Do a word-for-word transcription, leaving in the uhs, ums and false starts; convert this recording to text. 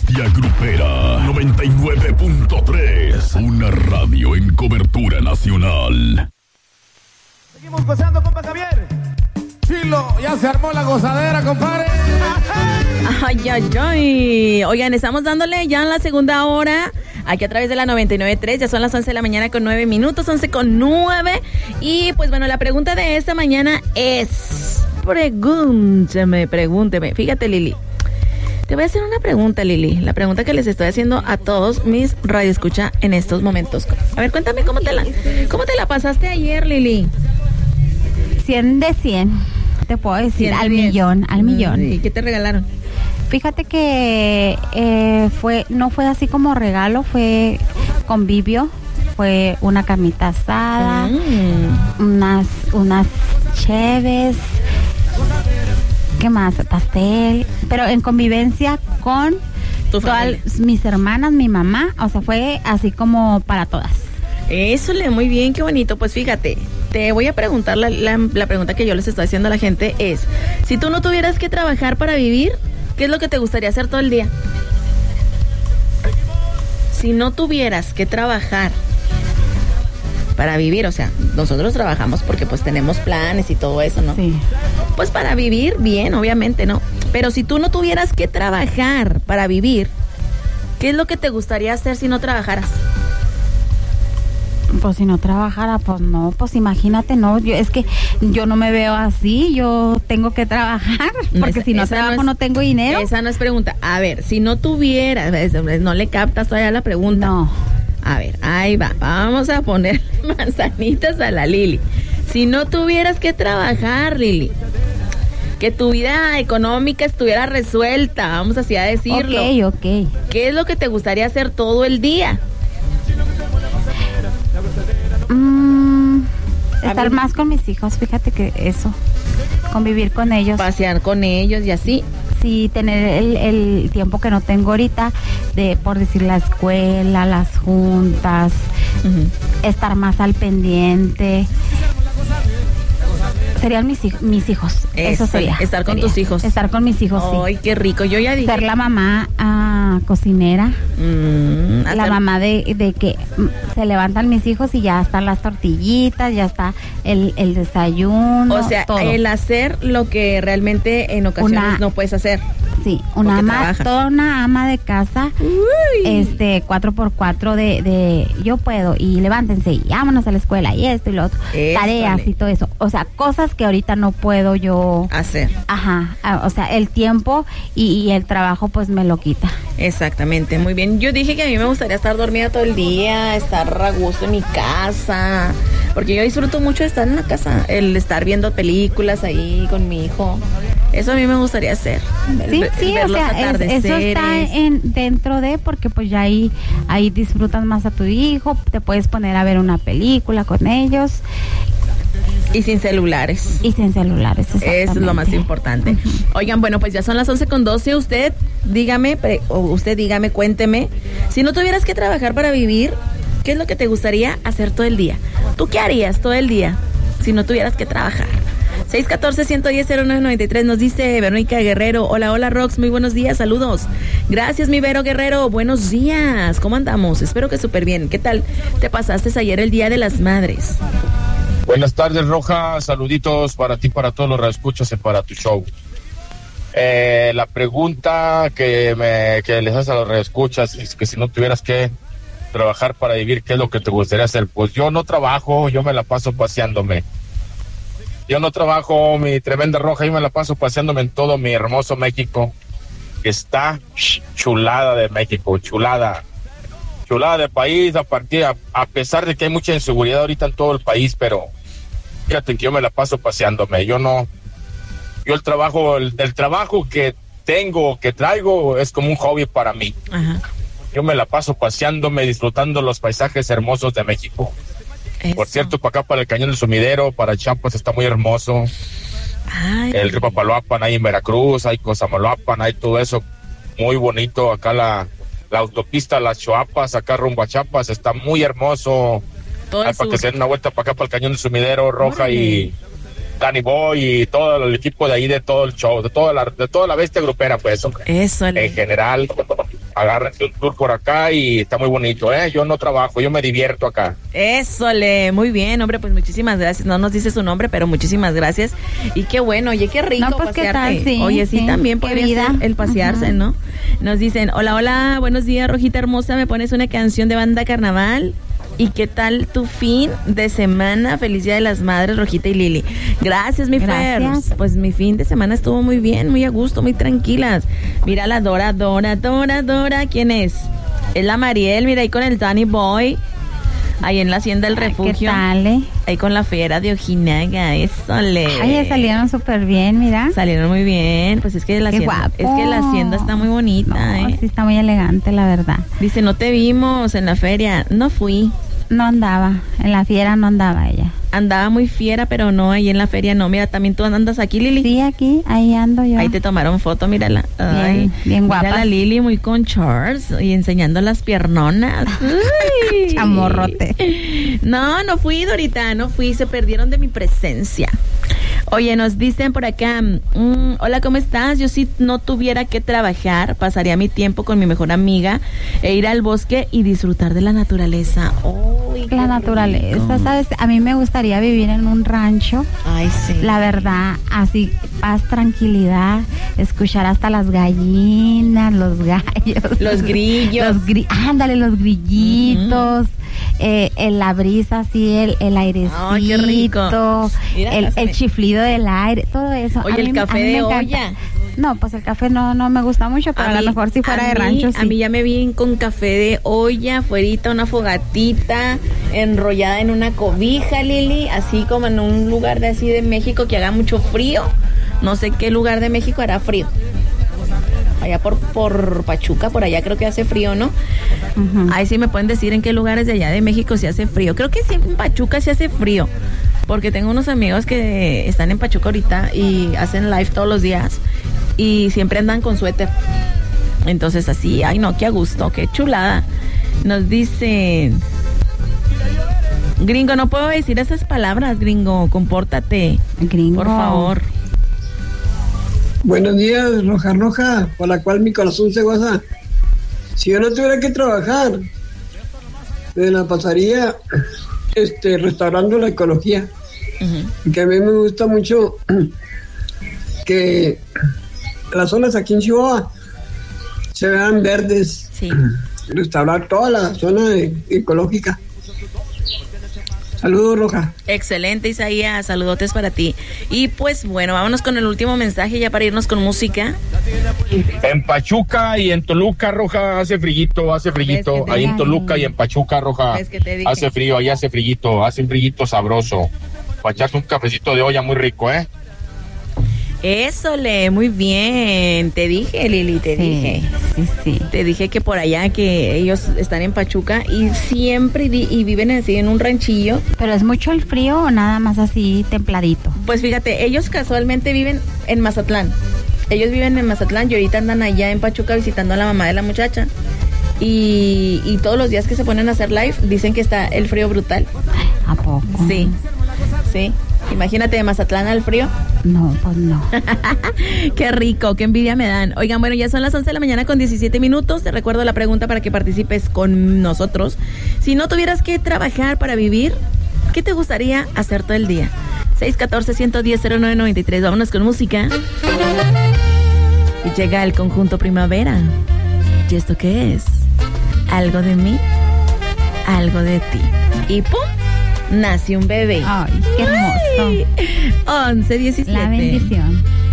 Bestia Grupera noventa y nueve punto tres. Una radio en cobertura nacional. Seguimos gozando, compa Javier. Chilo, ya se armó la gozadera, compadre. Ay, ay, ay. Oigan, estamos dándole ya en la segunda hora, aquí a través de la noventa y nueve punto tres. Ya son las once de la mañana con nueve minutos, once con nueve. Y pues bueno, la pregunta de esta mañana es... Pregúnteme, pregúnteme. Fíjate, Lili. Te voy a hacer una pregunta, Lili. La pregunta que les estoy haciendo a todos mis radioescucha en estos momentos. A ver, cuéntame cómo te la, cómo te la pasaste ayer, Lili. cien de cien, te puedo decir, al millón, al millón. ¿Y qué te regalaron? Fíjate que eh, fue, no fue así como regalo, fue convivio, fue una carnita asada, mm. unas, unas cheves, ¿qué más? Pastel, pero en convivencia con todas mis hermanas, mi mamá, o sea, fue así como para todas. Eso, le muy bien, qué bonito. Pues fíjate, te voy a preguntar, la, la, la pregunta que yo les estoy haciendo a la gente es, si tú no tuvieras que trabajar para vivir, ¿qué es lo que te gustaría hacer todo el día? Si no tuvieras que trabajar para vivir, o sea, nosotros trabajamos porque pues tenemos planes y todo eso, ¿no? Sí. Pues para vivir bien, obviamente, ¿no? Pero si tú no tuvieras que trabajar para vivir, ¿qué es lo que te gustaría hacer si no trabajaras? Pues si no trabajara, pues no, pues imagínate, no, yo es que yo no me veo así, yo tengo que trabajar, porque esa, si no trabajo no, es, no tengo dinero. Esa no es pregunta. A ver, si no tuvieras, no le captas todavía la pregunta. No. A ver, ahí va, vamos a poner manzanitas a la Lili. Si no tuvieras que trabajar, Lili, que tu vida económica estuviera resuelta, vamos así a decirlo. Ok, ok. ¿Qué es lo que te gustaría hacer todo el día? Mm, estar más con mis hijos, fíjate que eso, convivir con ellos. Pasear con ellos y así. Sí, tener el, el tiempo que no tengo ahorita, de por decir la escuela, las juntas, uh-huh. estar más al pendiente. Serían mis, hij- mis hijos, eso, eso sería. Estar con sería. tus hijos. Estar con mis hijos, sí. Ay, qué rico, yo ya dije. Ser la mamá uh, cocinera. Mm, la hacer... mamá de, de que se levantan mis hijos y ya están las tortillitas, ya está el, el desayuno. O sea, todo. El hacer lo que realmente en ocasiones una, no puedes hacer. Sí, una ama, toda una ama de casa, Uy. este, cuatro por cuatro de, de yo puedo, y levántense y vámonos a la escuela y esto y lo otro, Éstole. tareas y todo eso, o sea, cosas que ahorita no puedo yo hacer. Ajá, o sea, el tiempo y, y el trabajo pues me lo quita. Exactamente, muy bien. Yo dije que a mí me gustaría estar dormida todo el día, estar a gusto en mi casa, porque yo disfruto mucho de estar en la casa, el estar viendo películas ahí con mi hijo. Eso a mí me gustaría hacer. Sí, el, sí, el o sea, es, eso está en, dentro de, porque pues ya ahí, ahí disfrutas más a tu hijo, te puedes poner a ver una película con ellos. Y sin celulares. Y sin celulares, exactamente. Eso es lo más importante. Uh-huh. Oigan, bueno, pues ya son las once con doce. Usted, dígame, pre, o usted dígame, cuénteme, si no tuvieras que trabajar para vivir, ¿qué es lo que te gustaría hacer todo el día? ¿Tú qué harías todo el día si no tuvieras que trabajar? seis uno cuatro, uno uno cero, cero nueve nueve tres nos dice Verónica Guerrero. Hola, hola, Rox, muy buenos días, saludos. Gracias, mi Vero Guerrero, buenos días. ¿Cómo andamos? Espero que súper bien. ¿Qué tal te pasaste ayer el Día de las Madres? Buenas tardes, Roja. Saluditos para ti, para todos los radioescuchas y para tu show. Eh, la pregunta que, me, que les haces a los radioescuchas es que si no tuvieras que trabajar para vivir, ¿qué es lo que te gustaría hacer? Pues yo no trabajo, yo me la paso paseándome. Yo no trabajo, mi tremenda Roja, yo me la paso paseándome en todo mi hermoso México, que está chulada de México, chulada, chulada de país, a partir, a, a pesar de que hay mucha inseguridad ahorita en todo el país, pero fíjate que yo me la paso paseándome, yo no, yo el trabajo, el, el trabajo que tengo, que traigo, es como un hobby para mí. Ajá. Yo me la paso paseándome, disfrutando los paisajes hermosos de México. Eso. Por cierto, para acá, para el Cañón del Sumidero, para Chiapas, está muy hermoso. Ay. El río Papaloapan, ahí en Veracruz, hay Cosamaloapan, hay todo eso muy bonito. Acá la, la autopista Las Choapas, acá rumbo a Chiapas, está muy hermoso. Todo para que se den una vuelta para acá, para el Cañón del Sumidero, Roja. Órale. Y Danny Boy y todo el equipo de ahí, de todo el show, de toda la, de toda la bestia grupera, pues. Eso. En general, agárrense un tour por acá y está muy bonito, ¿eh? Yo no trabajo, yo me divierto acá. Eso, le, muy bien, hombre, pues muchísimas gracias. No nos dice su nombre, pero muchísimas gracias. Y qué bueno, oye, qué rico no, pues, pasearte. ¿qué tal? Sí, oye, sí, sí, también podría ser el pasearse, uh-huh. ¿no? Nos dicen, hola, hola, buenos días, Rojita hermosa, ¿me pones una canción de Banda Carnaval? ¿Y qué tal tu fin de semana? Feliz Día de las Madres, Rojita y Lili. Gracias, mi Gracias. Fer. Pues mi fin de semana estuvo muy bien, muy a gusto, muy tranquilas. Mira la Dora, Dora, Dora, Dora. ¿Quién es? Es la Mariel, mira ahí con el Danny Boy. Ahí en la Hacienda del Refugio. ¿Qué tal, eh? Ahí con la fiera de Ojinaga, eso le. Ay, salieron súper bien, mira. Salieron muy bien, pues es que la Qué hacienda, guapo. es que la hacienda está muy bonita, no, eh. Sí, está muy elegante, la verdad. Dice, no te vimos en la feria. No fui. No andaba, en la fiera no andaba ella. Andaba muy fiera, pero no, ahí en la feria no. Mira, también tú andas aquí, Lili. Sí, aquí, ahí ando yo. Ahí te tomaron foto, mírala. Ay, bien, bien guapa. Mira la Lili muy con shorts y enseñando las piernonas. Uy. Chamorrote. No, no fui, Dorita, no fui, se perdieron de mi presencia. Oye, nos dicen por acá, mmm, hola, ¿cómo estás? Yo si no tuviera que trabajar, pasaría mi tiempo con mi mejor amiga e ir al bosque y disfrutar de la naturaleza. Uy, la naturaleza, rico. ¿Sabes? A mí me gustaría vivir en un rancho. Ay, sí. La verdad, así, paz, tranquilidad, escuchar hasta las gallinas, los gallos. Los grillos. Los gri- ándale, los grillitos. Uh-huh. Eh, el, la brisa así, el, el airecito, Ay, qué rico. Mira, el, el chiflido del aire, todo eso. Oye, a el mí, café de olla. No, pues el café no no me gusta mucho, pero a, a mí, lo mejor si fuera de mí, rancho, sí. A mí ya me vi con café de olla, fuerita, una fogatita, enrollada en una cobija, Lili, así como en un lugar de así de México que haga mucho frío. No sé qué lugar de México hará frío. Allá por, por Pachuca, por allá creo que hace frío, ¿no? Uh-huh. Ahí sí me pueden decir en qué lugares de allá de México se hace frío. Creo que sí en Pachuca se hace frío, porque tengo unos amigos que están en Pachuca ahorita y hacen live todos los días y siempre andan con suéter. Entonces así, ay no, qué a gusto, qué chulada. Nos dicen, gringo, no puedo decir esas palabras, gringo, compórtate, gringo, por favor. Buenos días, Roja Roja, por la cual mi corazón se goza. Si yo no tuviera que trabajar, me la pasaría este, restaurando la ecología. Uh-huh. Que a mí me gusta mucho que las zonas aquí en Chihuahua se vean verdes. Sí. Restaurar toda la zona ecológica. Saludos, Roja. Excelente, Isaías, saludotes para ti. Y pues bueno, vámonos con el último mensaje ya para irnos con música. En Pachuca y en Toluca, Roja, hace frillito, hace frillito. Ahí en Toluca y en Pachuca, Roja, hace frío, ahí hace frillito, hace un frillito sabroso. Para echarse un cafecito de olla muy rico, ¿eh? Eso, le, muy bien. Te dije, Lili, te sí, dije. Sí, sí. Te dije que por allá, que ellos están en Pachuca y siempre vi, y viven así en un ranchillo. ¿Pero es mucho el frío o nada más así templadito? Pues fíjate, ellos casualmente viven en Mazatlán. Ellos viven en Mazatlán y ahorita andan allá en Pachuca visitando a la mamá de la muchacha. Y, y todos los días que se ponen a hacer live dicen que está el frío brutal. ¿A poco? Sí, sí. Imagínate de Mazatlán al frío. No, pues no. Qué rico, qué envidia me dan. Oigan, bueno, ya son las once de la mañana con diecisiete minutos. Te recuerdo la pregunta para que participes con nosotros. Si no tuvieras que trabajar para vivir, ¿qué te gustaría hacer todo el día? seis uno cuatro, uno uno cero, cero nueve nueve tres. Vámonos con música. Y llega el conjunto Primavera. ¿Y esto qué es? Algo de mí, algo de ti. Y ¡pum! Nace un bebé. Ay, qué hermoso. once diecisiete. La bendición.